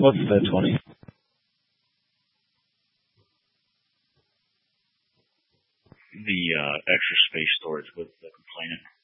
What's the 20? The extra space storage with the complainant.